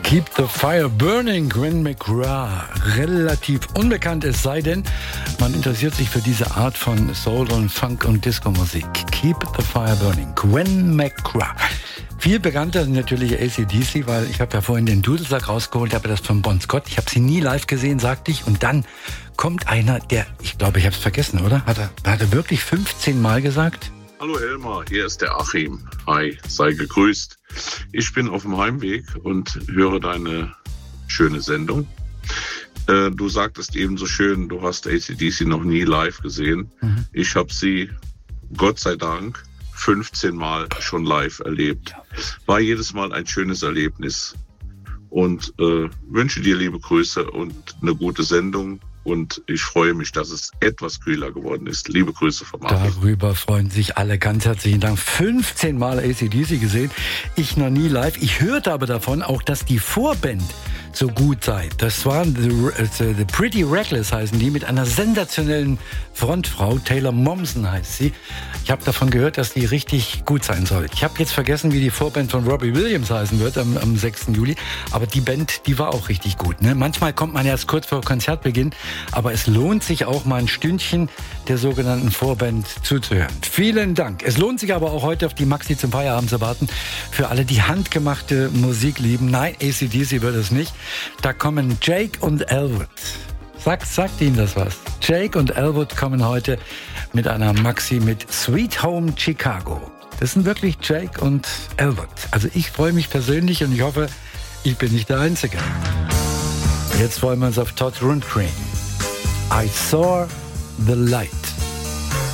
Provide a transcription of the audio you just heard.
Keep the Fire Burning, Gwen McGrath. Relativ unbekannt, es sei denn, man interessiert sich für diese Art von Soul und Funk und Disco-Musik. Keep the Fire Burning, Gwen McGrath. Viel bekannter sind natürlich AC/DC, weil ich habe ja vorhin den Dudelsack rausgeholt, habe das von Bon Scott. Ich habe sie nie live gesehen, sagte ich. Und dann kommt einer, der, ich glaube, ich habe es vergessen, oder? Hat er wirklich 15 Mal gesagt? Hallo Elmar, hier ist der Achim. Hi, sei gegrüßt. Ich bin auf dem Heimweg und höre deine schöne Sendung. Du sagtest eben so schön, du hast AC/DC noch nie live gesehen. Ich habe sie, Gott sei Dank, 15 Mal schon live erlebt. War jedes Mal ein schönes Erlebnis. Und wünsche dir liebe Grüße und eine gute Sendung. Und ich freue mich, dass es etwas kühler geworden ist. Liebe Grüße vom Achim. Darüber freuen sich alle. Ganz herzlichen Dank. 15 Mal AC/DC gesehen. Ich noch nie live. Ich hörte aber davon auch, dass die Vorband so gut sei. Das waren the Pretty Reckless heißen die, mit einer sensationellen Frontfrau. Taylor Momsen heißt sie. Ich habe davon gehört, dass die richtig gut sein soll. Ich habe jetzt vergessen, wie die Vorband von Robbie Williams heißen wird am 6. Juli. Aber die Band, die war auch richtig gut. Ne? Manchmal kommt man erst kurz vor Konzertbeginn, aber es lohnt sich auch mal ein Stündchen der sogenannten Vorband zuzuhören. Vielen Dank. Es lohnt sich aber auch heute auf die Maxi zum Feierabend zu warten. Für alle, die handgemachte Musik lieben. Nein, AC/DC wird es nicht. Da kommen Jake und Elwood. Sagt Ihnen das was? Jake und Elwood kommen heute mit einer Maxi mit Sweet Home Chicago. Das sind wirklich Jake und Elwood. Also ich freue mich persönlich und ich hoffe, ich bin nicht der Einzige. Jetzt freuen wir uns auf Todd Rundgren. I saw the light.